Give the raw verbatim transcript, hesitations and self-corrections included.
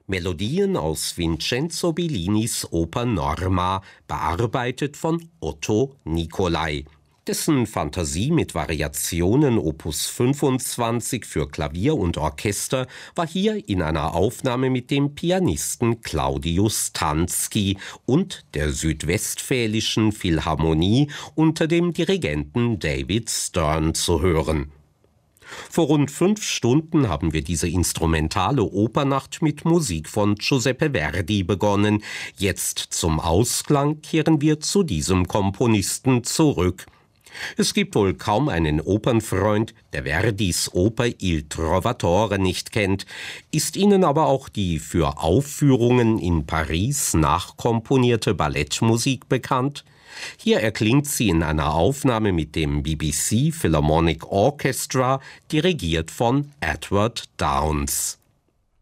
Melodien aus Vincenzo Bellinis Oper Norma, bearbeitet von Otto Nicolai. Dessen Fantasie mit Variationen Opus fünfundzwanzig für Klavier und Orchester war hier in einer Aufnahme mit dem Pianisten Claudius Tansky und der Südwestfälischen Philharmonie unter dem Dirigenten David Stern zu hören. Vor rund fünf Stunden haben wir diese instrumentale Opernacht mit Musik von Giuseppe Verdi begonnen. Jetzt zum Ausklang kehren wir zu diesem Komponisten zurück. Es gibt wohl kaum einen Opernfreund, der Verdis Oper Il Trovatore nicht kennt, ist Ihnen aber auch die für Aufführungen in Paris nachkomponierte Ballettmusik bekannt? Hier erklingt sie in einer Aufnahme mit dem B B C Philharmonic Orchestra, dirigiert von Edward Downes.